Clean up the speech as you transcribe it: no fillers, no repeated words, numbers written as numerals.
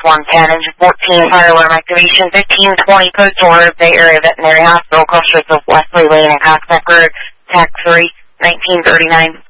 110, engine 14, fire alarm activation, 1520 Postal Road, Bay Area Veterinary Hospital, crossroads of Wesley Lane and Coxneck Road, TAC 3, 1939.